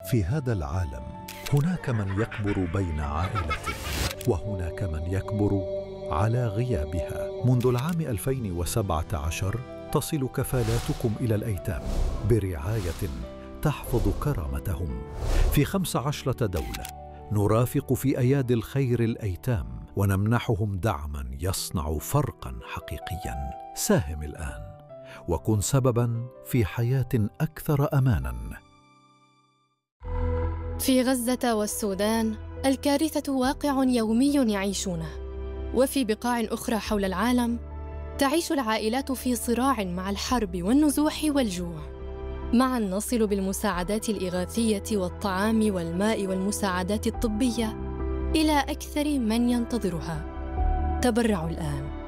في هذا العالم هناك من يكبر بين عائلته، وهناك من يكبر على غيابها. منذ العام 2017 تصل كفالاتكم إلى الأيتام برعاية تحفظ كرامتهم في 15 دولة. نرافق في أيادي الخير الأيتام ونمنحهم دعماً يصنع فرقاً حقيقياً. ساهم الآن وكن سبباً في حياة أكثر أماناً. في غزة والسودان الكارثة واقع يومي يعيشونه، وفي بقاع أخرى حول العالم تعيش العائلات في صراع مع الحرب والنزوح والجوع. معا نصل بالمساعدات الإغاثية والطعام والماء والمساعدات الطبية إلى أكثر من ينتظرها. تبرعوا الآن.